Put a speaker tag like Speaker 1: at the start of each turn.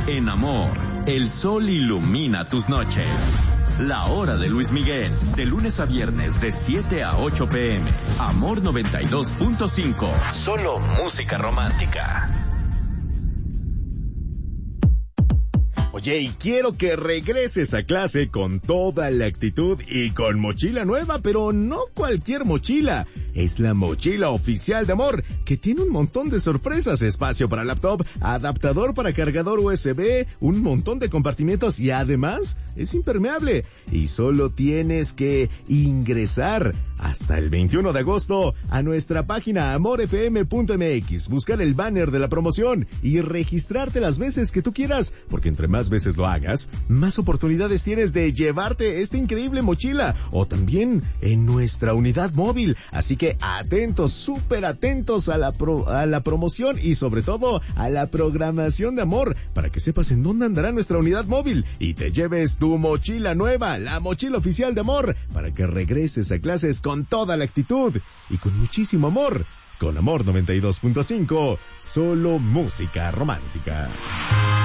Speaker 1: En Amor, el sol ilumina tus noches. La hora de Luis Miguel, de lunes a viernes de 7 a 8 p.m. Amor 92.5, solo música romántica.
Speaker 2: Oye, y quiero que regreses a clase con toda la actitud y con mochila nueva, pero no cualquier mochila. Es la mochila oficial de Amor, que tiene un montón de sorpresas: espacio para laptop, adaptador para cargador USB, un montón de compartimientos y además es impermeable. Y solo tienes que ingresar hasta el 21 de agosto a nuestra página amorfm.mx, buscar el banner de la promoción y registrarte las veces que tú quieras, porque entre más veces lo hagas, más oportunidades tienes de llevarte esta increíble mochila, o también en nuestra unidad móvil. Así que atentos, súper atentos a la promoción y sobre todo a la programación de Amor, para que sepas en dónde andará nuestra unidad móvil y te lleves tu mochila nueva, la mochila oficial de Amor, para que regreses a clases con toda la actitud y con muchísimo amor. Con Amor 92.5, solo música romántica.